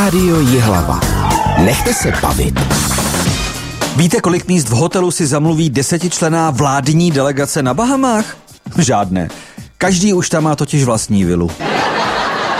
Rádio Jihlava. Nechte se bavit. Víte, kolik míst v hotelu si zamluví 10členná vládní delegace na Bahamách? Žádné. Každý už tam má totiž vlastní vilu.